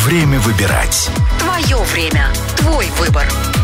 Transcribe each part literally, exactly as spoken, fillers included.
Время выбирать. Твое время. Твой выбор.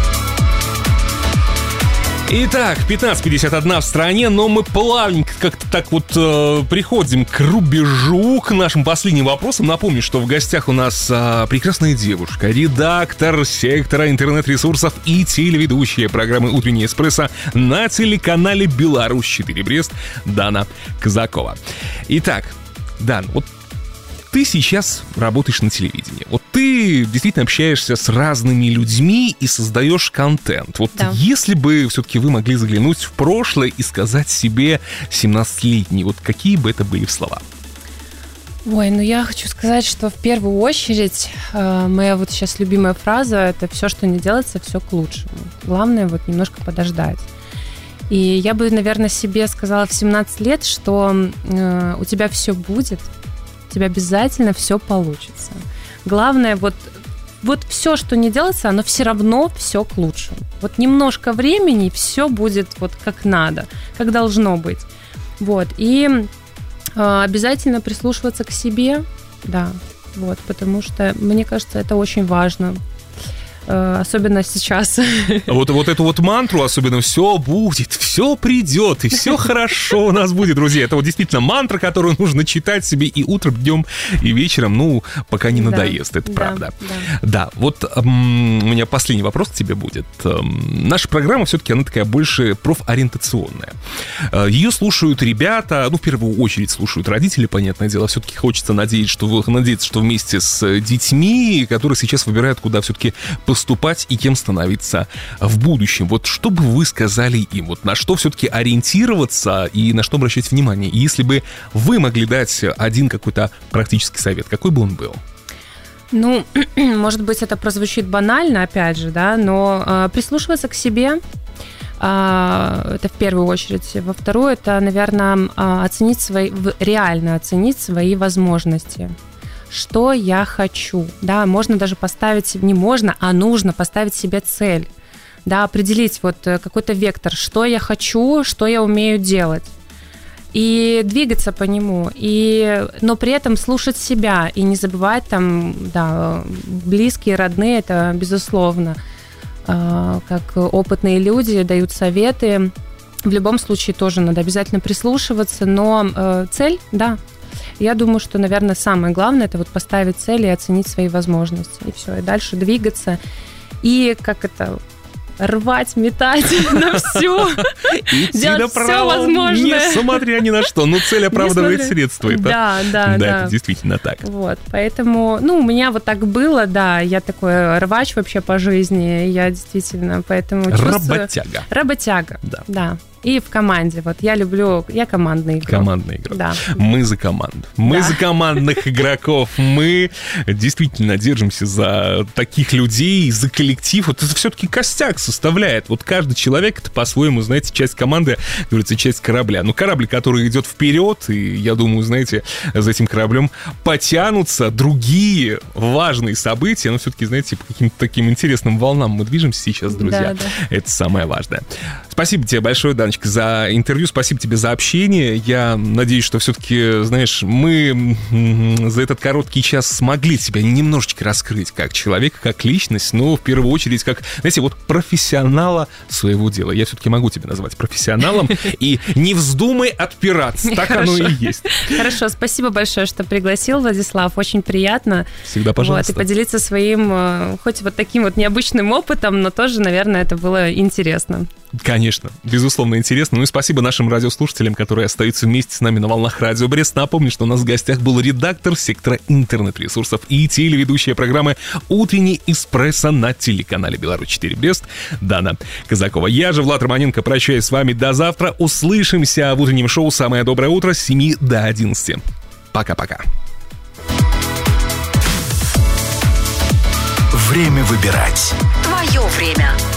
Итак, пятнадцать пятьдесят один в стране, но мы плавненько как-то так вот э, приходим к рубежу, к нашим последним вопросам. Напомню, что в гостях у нас э, прекрасная девушка, редактор сектора интернет-ресурсов и телеведущая программы «Утренний эспрессо» на телеканале «Беларусь четыре Брест» Дана Казакова. Итак, Дан, вот ты сейчас работаешь на телевидении. Вот ты действительно общаешься с разными людьми и создаешь контент. Вот да. Если бы все-таки вы могли заглянуть в прошлое и сказать себе семнадцатилетней, вот какие бы это были слова? Ой, ну я хочу сказать, что в первую очередь э, моя вот сейчас любимая фраза — это «все, что не делается, все к лучшему». Главное вот немножко подождать. И я бы, наверное, себе сказала в семнадцать лет, что э, у тебя все будет, у тебя обязательно все получится. Главное, вот, вот все, что не делается, оно все равно все к лучшему. Вот немножко времени, все будет вот как надо, как должно быть. Вот. И э, обязательно прислушиваться к себе, да, вот, потому что, мне кажется, это очень важно. Особенно сейчас. Вот, вот эту вот мантру, особенно «все будет, все придет, и все хорошо у нас будет», друзья. Это вот действительно мантра, которую нужно читать себе и утром, днем, и вечером, ну, пока не надоест, да, это да, правда. Да, да вот эм, у меня последний вопрос к тебе будет. Эм, наша программа все-таки, она такая больше профориентационная. Э, ее слушают ребята, ну, в первую очередь слушают родители, понятное дело. Все-таки хочется надеяться, что, вы, надеяться, что вместе с детьми, которые сейчас выбирают, куда все-таки поступать и кем становиться в будущем. Вот что бы вы сказали им? Вот на что все-таки ориентироваться и на что обращать внимание? И если бы вы могли дать один какой-то практический совет, какой бы он был? Ну, может быть, это прозвучит банально, опять же, да, но э, прислушиваться к себе, э, это в первую очередь. Во вторую, это, наверное, э, оценить свои, реально оценить свои возможности. Что я хочу, да, можно даже поставить себе, не можно, а нужно поставить себе цель, да, определить вот какой-то вектор, что я хочу, что я умею делать, и двигаться по нему, и, но при этом слушать себя и не забывать там, да, близкие, родные, это безусловно, как опытные люди дают советы, в любом случае тоже надо обязательно прислушиваться, но цель, да. Я думаю, что, наверное, самое главное — это вот поставить цель и оценить свои возможности. И все, и дальше двигаться. И как это... рвать, метать на всю, делать все возможное. Несмотря ни на что. Ну, цель оправдывает средства. Да, да, да. Да, это действительно так. Вот, поэтому, ну, у меня вот так было, да, я такой рвач вообще по жизни, я действительно, поэтому чувствую... Работяга. Работяга, да. да. И в команде. Вот я люблю... Я командный игрок. Командный игрок. Да. Мы за команду. Мы да. за командных игроков. Мы действительно держимся за таких людей, за коллектив. Вот это все-таки костяк составляет. Вот каждый человек — это по-своему, знаете, часть команды, говорится, часть корабля. Ну, корабль, который идет вперед, и я думаю, знаете, за этим кораблем потянутся другие важные события. Но все-таки, знаете, по каким-то таким интересным волнам мы движемся сейчас, друзья. Да, да. Это самое важное. Спасибо тебе большое, Даночка, за интервью, спасибо тебе за общение. Я надеюсь, что все-таки, знаешь, мы за этот короткий час смогли тебя немножечко раскрыть как человека, как личность, но в первую очередь как, знаете, вот профессионала своего дела. Я все-таки могу тебя назвать профессионалом, и не вздумай отпираться, так оно и есть. Хорошо, спасибо большое, что пригласил, Владислав, очень приятно. Всегда пожалуйста. Вот, и поделиться своим, хоть вот таким вот необычным опытом, но тоже, наверное, это было интересно. Конечно, безусловно, интересно. Ну и спасибо нашим радиослушателям, которые остаются вместе с нами на волнах Радио Брест. Напомню, что у нас в гостях был редактор сектора интернет-ресурсов и телеведущая программы «Утренний эспрессо» на телеканале «Беларусь четыре Брест» Дана Казакова. Я же, Влад Романенко, прощаюсь с вами до завтра. Услышимся в утреннем шоу «Самое доброе утро» с семи до одиннадцати. Пока-пока. Время выбирать. Твое время.